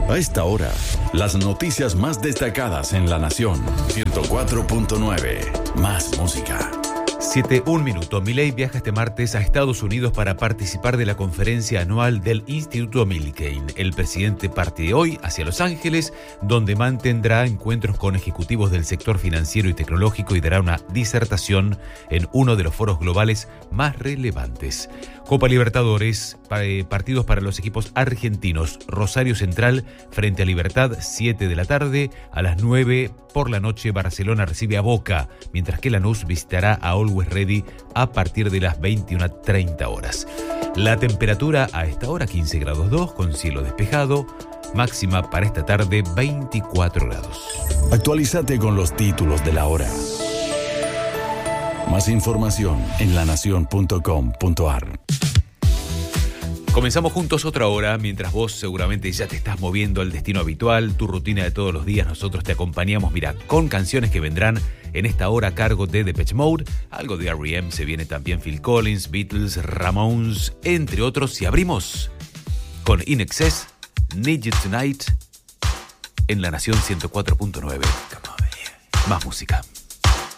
A esta hora, las noticias más destacadas en La Nación. 104.9. Más música. 7:01. Milei viaja este martes a Estados Unidos para participar de la conferencia anual del Instituto Milken. El presidente parte hoy hacia Los Ángeles, donde mantendrá encuentros con ejecutivos del sector financiero y tecnológico y dará una disertación en uno de los foros globales más relevantes. Copa Libertadores, partidos para los equipos argentinos. Rosario Central frente a Libertad, 7 de la tarde. A las 9 por la noche, Barcelona recibe a Boca, mientras que Lanús visitará a Always Ready a partir de las 21:30 horas. La temperatura a esta hora 15 grados 2, con cielo despejado. Máxima para esta tarde 24 grados. Actualízate con los títulos de la hora. Más información en lanacion.com.ar. Comenzamos juntos otra hora, mientras vos seguramente ya te estás moviendo al destino habitual, tu rutina de todos los días. Nosotros te acompañamos, mira, con canciones que vendrán en esta hora a cargo de Depeche Mode, algo de R.E.M., se viene también Phil Collins, Beatles, Ramones, entre otros. Y abrimos con In Excess, Need You Tonight, en La Nación 104.9. Más música.